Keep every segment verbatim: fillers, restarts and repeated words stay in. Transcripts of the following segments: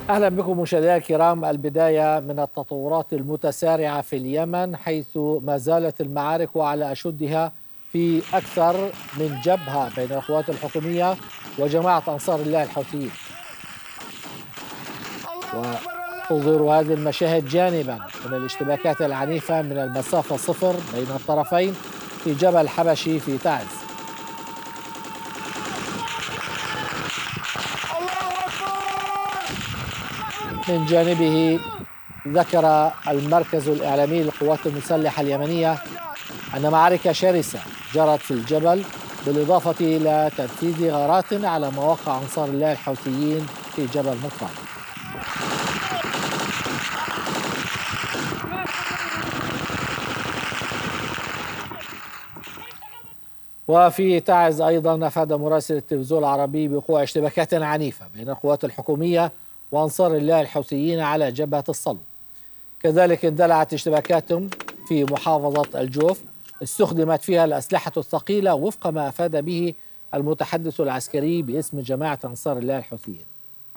أهلا بكم مشاهدينا الكرام. البداية من التطورات المتسارعة في اليمن، حيث ما زالت المعارك على أشدها في أكثر من جبهة بين القوات الحكومية وجماعة أنصار الله الحوثيين. وتظهر هذه المشاهد جانبا من الاشتباكات العنيفة من المسافة صفر بين الطرفين في جبل حبشي في تعز. من جانبه ذكر المركز الإعلامي للقوات المسلحة اليمنية أن معارك شرسة جرت في الجبل، بالإضافة إلى تنفيذ غارات على مواقع أنصار الله الحوثيين في جبل مطلع. وفي تعز أيضا أفاد مراسل التلفزيون العربي بوقوع اشتباكات عنيفة بين القوات الحكومية وأنصار الله الحوثيين على جبهة الصلو. كذلك اندلعت اشتباكات في محافظة الجوف استخدمت فيها الأسلحة الثقيلة وفق ما أفاد به المتحدث العسكري باسم جماعة أنصار الله الحوثيين.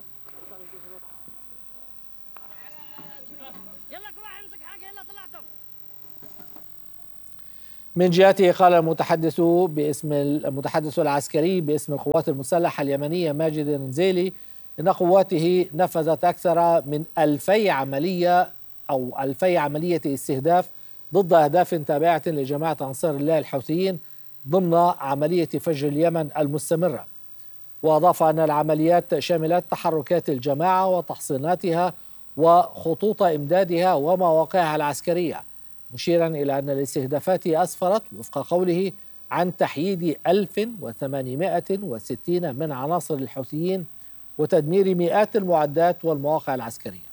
من جهته قال المتحدث باسم المتحدث العسكري باسم القوات المسلحة اليمنية ماجد النزيلي إن قواته نفذت أكثر من ألفي عملية أو ألفي عملية استهداف ضد أهداف تابعة لجماعة أنصار الله الحوثيين ضمن عملية فجر اليمن المستمرة. وأضاف أن العمليات شملت تحركات الجماعة وتحصيناتها وخطوط إمدادها ومواقعها العسكرية، مشيرا إلى أن الاستهدافات أسفرت وفق قوله عن تحييد ألف وثمانمائة وستين من عناصر الحوثيين وتدمير مئات المعدات والمواقع العسكرية.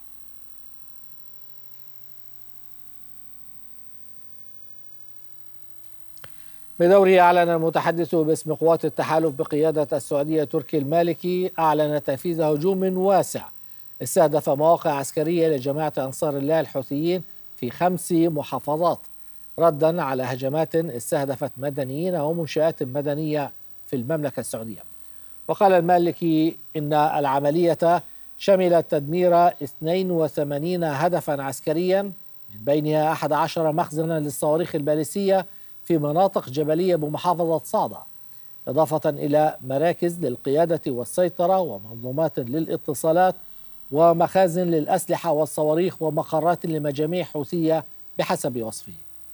بدوره أعلن المتحدث باسم قوات التحالف بقيادة السعودية تركي المالكي أعلن تنفيذ هجوم واسع استهدف مواقع عسكرية لجماعة أنصار الله الحوثيين في خمس محافظات، ردا على هجمات استهدفت مدنيين ومنشآت مدنية في المملكة السعودية. وقال المالكي إن العملية شملت تدمير اثنين وثمانين هدفا عسكريا، من بينها أحد عشر مخزنا للصواريخ الباليستية في مناطق جبلية بمحافظة صعدة، إضافة إلى مراكز للقيادة والسيطرة ومنظومات للاتصالات ومخازن للأسلحة والصواريخ ومقرات لمجاميع حوثية بحسب وصفه.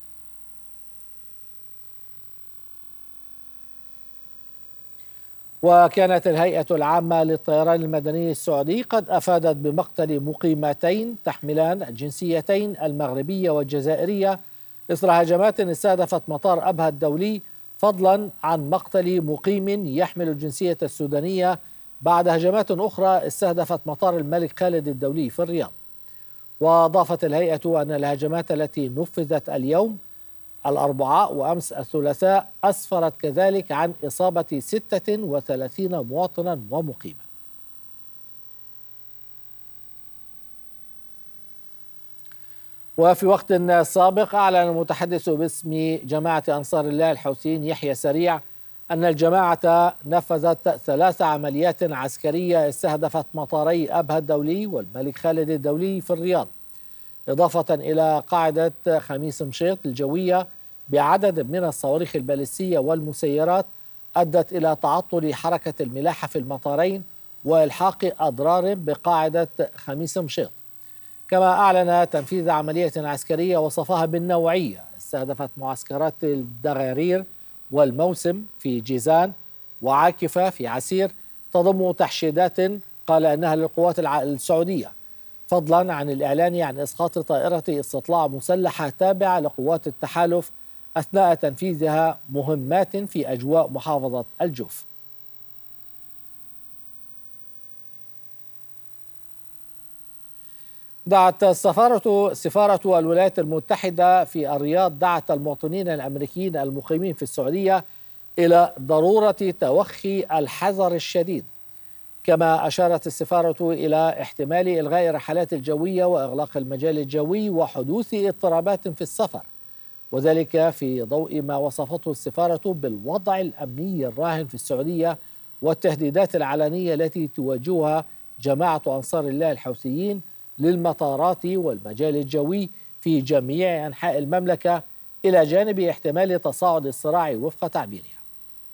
وكانت الهيئة العامة للطيران المدني السعودي قد أفادت بمقتل مقيمتين تحملان الجنسيتين المغربية والجزائرية إثر هجمات استهدفت مطار أبها الدولي، فضلا عن مقتل مقيم يحمل الجنسية السودانية بعد هجمات أخرى استهدفت مطار الملك خالد الدولي في الرياض. وأضافت الهيئة أن الهجمات التي نفذت اليوم الأربعاء وأمس الثلاثاء أسفرت كذلك عن إصابة ستة وثلاثين مواطنا ومقيما. وفي وقت سابق أعلن المتحدث باسم جماعة أنصار الله الحوثيين يحيى سريع أن الجماعة نفذت ثلاث عمليات عسكرية استهدفت مطاري أبها الدولي والملك خالد الدولي في الرياض، إضافة إلى قاعدة خميس مشيط الجوية بعدد من الصواريخ البالستية والمسيرات أدت إلى تعطل حركة الملاحة في المطارين وإلحاق أضرار بقاعدة خميس مشيط. كما أعلن تنفيذ عملية عسكرية وصفها بالنوعية استهدفت معسكرات الدغارير والموسم في جيزان وعاكفة في عسير، تضم تحشيدات قال أنها للقوات السعودية، فضلا عن الإعلان عن إسقاط طائرة استطلاع مسلحة تابعة لقوات التحالف أثناء تنفيذها مهمات في أجواء محافظة الجوف. دعت السفارة سفارة الولايات المتحدة في الرياض دعت المواطنين الأمريكيين المقيمين في السعودية إلى ضرورة توخي الحذر الشديد. كما أشارت السفارة إلى احتمال إلغاء الرحلات الجوية وإغلاق المجال الجوي وحدوث اضطرابات في السفر، وذلك في ضوء ما وصفته السفارة بالوضع الأمني الراهن في السعودية والتهديدات العلنية التي تواجهها جماعة أنصار الله الحوثيين للمطارات والمجال الجوي في جميع أنحاء المملكة، إلى جانب احتمال تصاعد الصراع وفق تعبيرها.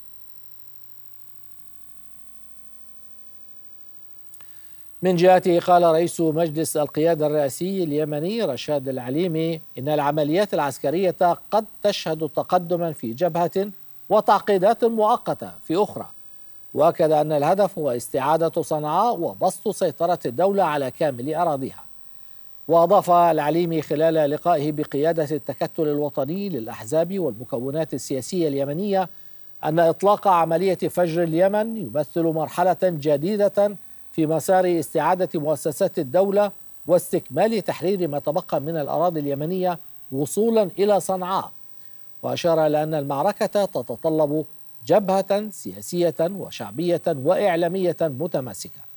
من جهته قال رئيس مجلس القيادة الرئاسي اليمني رشاد العليمي إن العمليات العسكرية قد تشهد تقدما في جبهة وتعقيدات مؤقتة في أخرى، وأكد أن الهدف هو استعادة صنعاء وبسط سيطرة الدولة على كامل أراضيها. وأضاف العليمي خلال لقائه بقيادة التكتل الوطني للأحزاب والمكونات السياسية اليمنية أن إطلاق عملية فجر اليمن يمثل مرحلة جديدة في مسار استعادة مؤسسات الدولة واستكمال تحرير ما تبقى من الأراضي اليمنية وصولا إلى صنعاء. وأشار إلى أن المعركة تتطلب جبهة سياسية وشعبية وإعلامية متماسكة.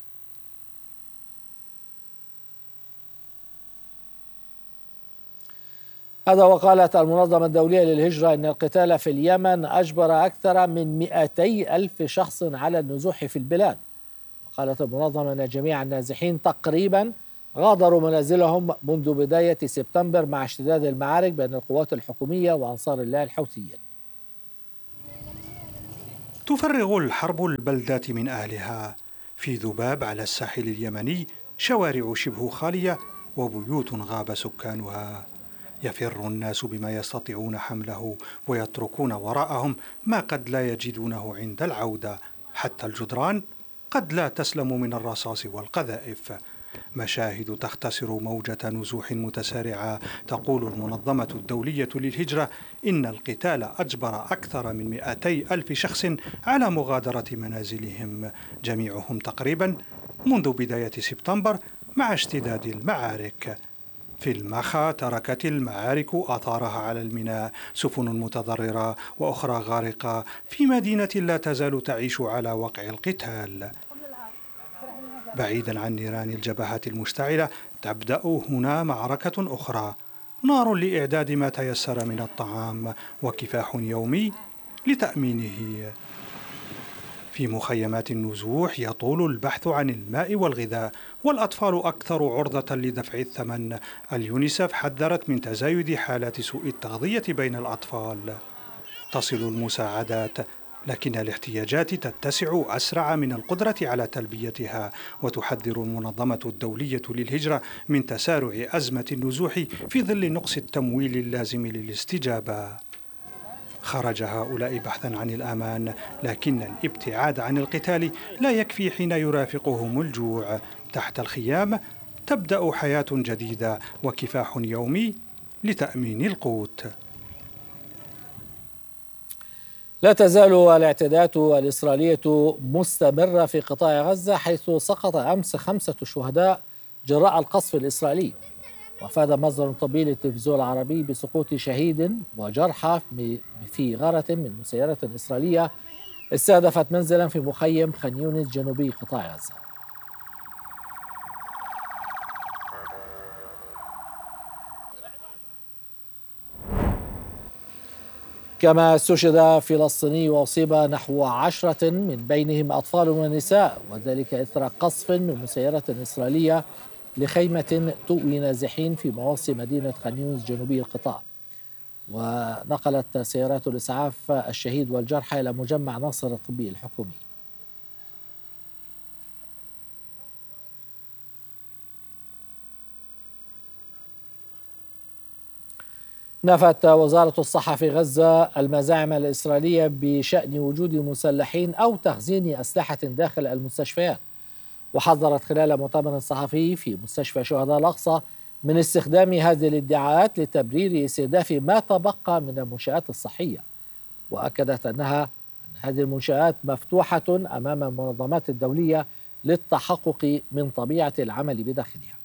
هذا وقالت المنظمة الدولية للهجرة أن القتال في اليمن أجبر أكثر من مئتي ألف شخص على النزوح في البلاد. وقالت المنظمة أن جميع النازحين تقريبا غادروا منازلهم منذ بداية سبتمبر مع اشتداد المعارك بين القوات الحكومية وأنصار الله الحوثيين. تفرغ الحرب البلدات من أهلها. في ذباب على الساحل اليمني شوارع شبه خالية وبيوت غاب سكانها. يفر الناس بما يستطيعون حمله ويتركون وراءهم ما قد لا يجدونه عند العودة. حتى الجدران قد لا تسلم من الرصاص والقذائف. مشاهد تختصر موجة نزوح متسارعة. تقول المنظمة الدولية للهجرة إن القتال أجبر أكثر من مئتي ألف شخص على مغادرة منازلهم، جميعهم تقريبا منذ بداية سبتمبر مع اشتداد المعارك. في المخا تركت المعارك آثارها على الميناء، سفن متضررة وأخرى غارقة في مدينة لا تزال تعيش على وقع القتال. بعيدا عن نيران الجبهات المشتعلة تبدأ هنا معركة أخرى، نار لإعداد ما تيسر من الطعام وكفاح يومي لتأمينه. في مخيمات النزوح يطول البحث عن الماء والغذاء، والأطفال أكثر عرضة لدفع الثمن. اليونيسف حذرت من تزايد حالات سوء التغذية بين الأطفال. تصل المساعدات، لكن الاحتياجات تتسع أسرع من القدرة على تلبيتها. وتحذر المنظمة الدولية للهجرة من تسارع أزمة النزوح في ظل نقص التمويل اللازم للاستجابة. خرج هؤلاء بحثا عن الأمان، لكن الابتعاد عن القتال لا يكفي حين يرافقهم الجوع. تحت الخيام تبدأ حياة جديدة وكفاح يومي لتأمين القوت. لا تزال الاعتداءات الإسرائيلية مستمرة في قطاع غزة، حيث سقط أمس خمسة شهداء جراء القصف الإسرائيلي. وأفاد مصدر طبي للتلفزيون العربي بسقوط شهيد وجرحى في غارة من مسيرات إسرائيلية استهدفت منزلا في مخيم خان يونس جنوبي قطاع غزة. كما استشهد فلسطيني وأصيب نحو عشرة من بينهم أطفال ونساء، وذلك إثر قصف من مسيرة إسرائيلية لخيمة تؤوي نازحين في مواصي مدينة خان يونس جنوبي القطاع. ونقلت سيارات الإسعاف الشهيد والجرحى إلى مجمع ناصر الطبي الحكومي. نفت وزارة الصحة في غزة المزاعم الإسرائيلية بشأن وجود مسلحين أو تخزين أسلحة داخل المستشفيات، وحذرت خلال مؤتمر صحفي في مستشفى شهداء الأقصى من استخدام هذه الادعاءات لتبرير استهداف ما تبقى من المنشآت الصحية. وأكدت أنها أن هذه المنشآت مفتوحة أمام المنظمات الدولية للتحقق من طبيعة العمل بداخلها.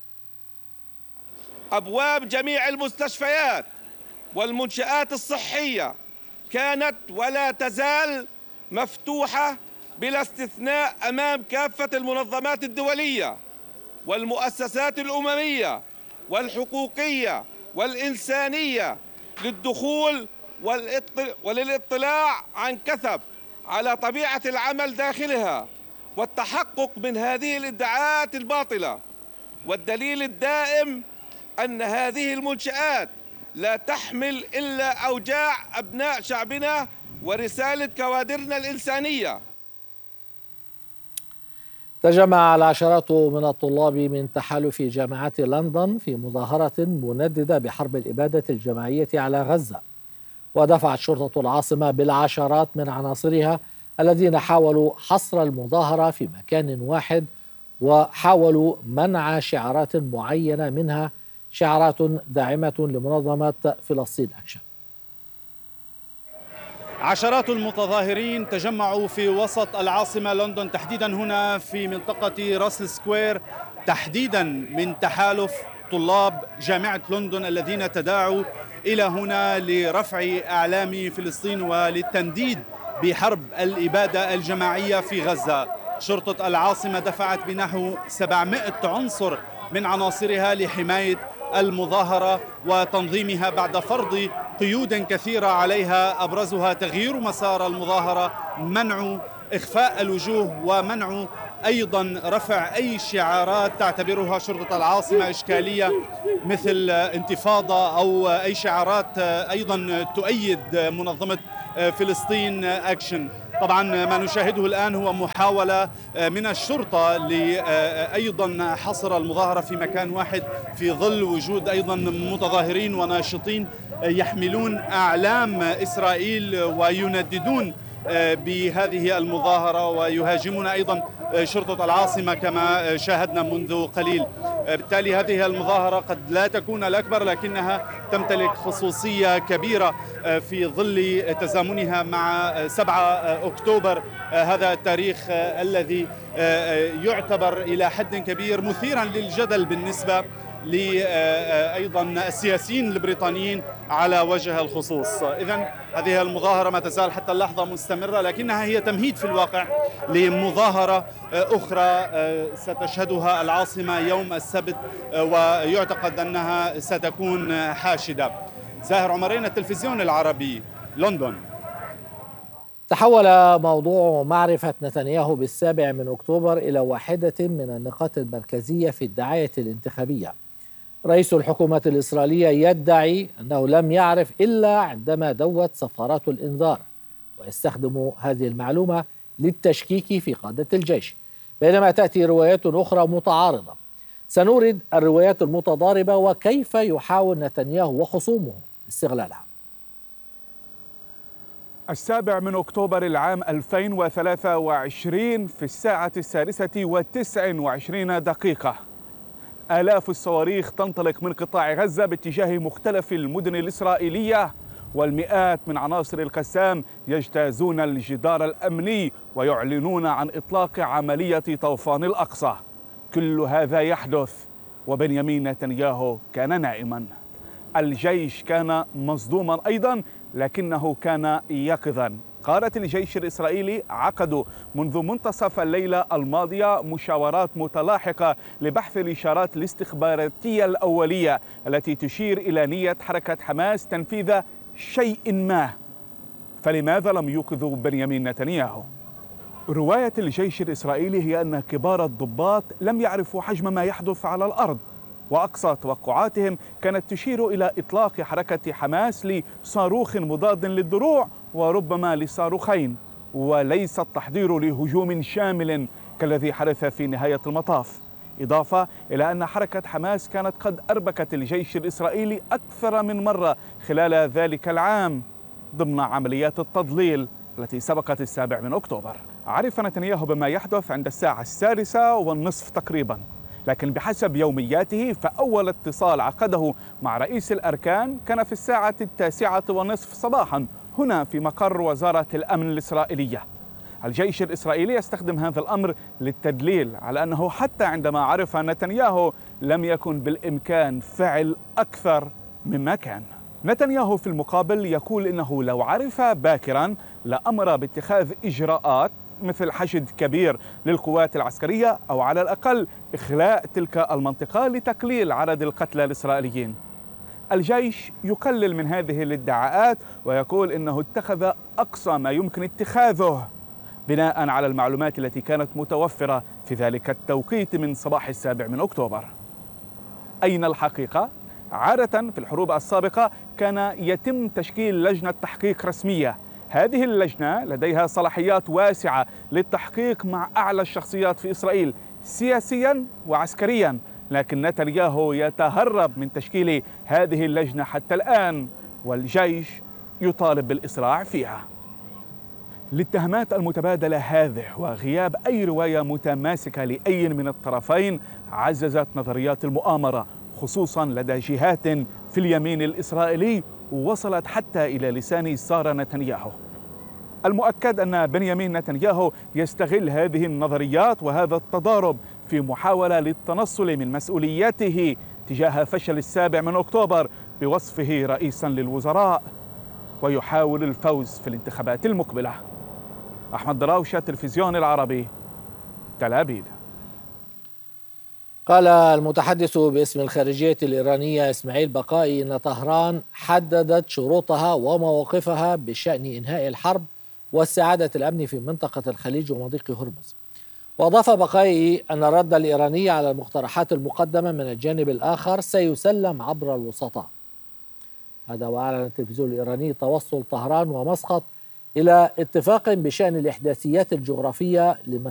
أبواب جميع المستشفيات والمنشآت الصحية كانت ولا تزال مفتوحة بلا استثناء أمام كافة المنظمات الدولية والمؤسسات الأممية والحقوقية والإنسانية للدخول وللاطلاع عن كثب على طبيعة العمل داخلها والتحقق من هذه الادعاءات الباطلة. والدليل الدائم أن هذه المنشآت لا تحمل إلا أوجاع أبناء شعبنا ورسالة كوادرنا الإنسانية. تجمع العشرات من الطلاب من تحالف جامعات لندن في مظاهرة منددة بحرب الإبادة الجماعية على غزة، ودفعت شرطة العاصمة بالعشرات من عناصرها الذين حاولوا حصر المظاهرة في مكان واحد، وحاولوا منع شعارات معينة منها شعارات داعمة لمنظمة فلسطين أكشن. عشرات المتظاهرين تجمعوا في وسط العاصمة لندن، تحديدا هنا في منطقة راسل سكوير، تحديدا من تحالف طلاب جامعة لندن الذين تداعوا إلى هنا لرفع أعلام فلسطين وللتنديد بحرب الإبادة الجماعية في غزة. شرطة العاصمة دفعت بنحو سبعمائة عنصر من عناصرها لحماية المظاهرة وتنظيمها بعد فرض قيود كثيرة عليها، أبرزها تغيير مسار المظاهرة، منع إخفاء الوجوه، ومنع أيضا رفع أي شعارات تعتبرها شرطة العاصمة إشكالية مثل انتفاضة أو أي شعارات أيضا تؤيد منظمة فلسطين أكشن. طبعا ما نشاهده الآن هو محاولة من الشرطة لأيضا حصر المظاهرة في مكان واحد في ظل وجود أيضا متظاهرين وناشطين يحملون أعلام إسرائيل وينددون بهذه المظاهرة ويهاجمون أيضا شرطة العاصمة كما شاهدنا منذ قليل. بالتالي هذه المظاهرة قد لا تكون الأكبر لكنها تمتلك خصوصية كبيرة في ظل تزامنها مع سبعة أكتوبر، هذا التاريخ الذي يعتبر إلى حد كبير مثيرا للجدل بالنسبة لأيضا السياسيين البريطانيين على وجه الخصوص. إذن هذه المظاهرة ما تزال حتى اللحظة مستمرة، لكنها هي تمهيد في الواقع لمظاهرة أخرى ستشهدها العاصمة يوم السبت، ويعتقد أنها ستكون حاشدة. زاهر عمرين، التلفزيون العربي، لندن. تحول موضوع معرفة نتنياهو بالسابع من أكتوبر إلى واحدة من النقاط المركزية في الدعاية الانتخابية. رئيس الحكومة الإسرائيلية يدعي أنه لم يعرف إلا عندما دوت صفارات الإنذار، ويستخدم هذه المعلومة للتشكيك في قادة الجيش، بينما تأتي روايات أخرى متعارضة. سنورد الروايات المتضاربة وكيف يحاول نتنياهو وخصومه استغلالها. السابع من أكتوبر العام ألفين وثلاثة وعشرين في الساعة السادسة وتسع وعشرين دقيقة، آلاف الصواريخ تنطلق من قطاع غزة باتجاه مختلف المدن الإسرائيلية، والمئات من عناصر القسام يجتازون الجدار الأمني ويعلنون عن إطلاق عملية طوفان الأقصى. كل هذا يحدث وبنيامين نتنياهو كان نائما. الجيش كان مصدوما أيضا، لكنه كان يقظا. قادة الجيش الإسرائيلي عقدوا منذ منتصف الليلة الماضية مشاورات متلاحقة لبحث الإشارات الاستخباراتية الأولية التي تشير إلى نية حركة حماس تنفيذ شيء ما. فلماذا لم يوقظوا بنيامين نتنياهو؟ رواية الجيش الإسرائيلي هي أن كبار الضباط لم يعرفوا حجم ما يحدث على الأرض، وأقصى توقعاتهم كانت تشير إلى إطلاق حركة حماس لصاروخ مضاد للدروع وربما لصاروخين، وليس التحضير لهجوم شامل كالذي حدث في نهاية المطاف. إضافة إلى أن حركة حماس كانت قد أربكت الجيش الإسرائيلي أكثر من مرة خلال ذلك العام ضمن عمليات التضليل التي سبقت السابع من أكتوبر. عرف نتنياهو بما يحدث عند الساعة السادسة والنصف تقريبا، لكن بحسب يومياته فأول اتصال عقده مع رئيس الأركان كان في الساعة التاسعة والنصف صباحا هنا في مقر وزارة الأمن الإسرائيلية. الجيش الإسرائيلي يستخدم هذا الأمر للتدليل على أنه حتى عندما عرف نتنياهو لم يكن بالإمكان فعل أكثر مما كان. نتنياهو في المقابل يقول إنه لو عرف باكرا لأمر باتخاذ إجراءات مثل حشد كبير للقوات العسكرية أو على الأقل إخلاء تلك المنطقة لتقليل عدد القتلى الإسرائيليين. الجيش يقلل من هذه الادعاءات ويقول إنه اتخذ أقصى ما يمكن اتخاذه بناء على المعلومات التي كانت متوفرة في ذلك التوقيت من صباح السابع من أكتوبر. أين الحقيقة؟ عادة في الحروب السابقة كان يتم تشكيل لجنة تحقيق رسمية. هذه اللجنة لديها صلاحيات واسعة للتحقيق مع أعلى الشخصيات في إسرائيل سياسيا وعسكريا، لكن نتنياهو يتهرب من تشكيل هذه اللجنة حتى الآن، والجيش يطالب بالإسراع فيها. للتهمات المتبادلة هذه وغياب أي رواية متماسكة لأي من الطرفين عززت نظريات المؤامرة، خصوصا لدى جهات في اليمين الإسرائيلي وصلت حتى إلى لسان سارة نتنياهو. المؤكد أن بنيامين نتنياهو يستغل هذه النظريات وهذا التضارب في محاولة للتنصل من مسؤولياته تجاه فشل السابع من أكتوبر بوصفه رئيسا للوزراء، ويحاول الفوز في الانتخابات المقبلة. أحمد دراوشة، التلفزيون العربي، تل أبيب. قال المتحدث باسم الخارجية الإيرانية إسماعيل بقائي إن طهران حددت شروطها ومواقفها بشأن إنهاء الحرب واستعادة الأمن في منطقة الخليج ومضيق هرمز. وأضاف بقائي أن الرد الإيراني على المقترحات المقدمة من الجانب الآخر سيسلم عبر الوسطاء. هذا وأعلن التلفزيون الإيراني توصل طهران ومسقط إلى اتفاق بشأن الإحداثيات الجغرافية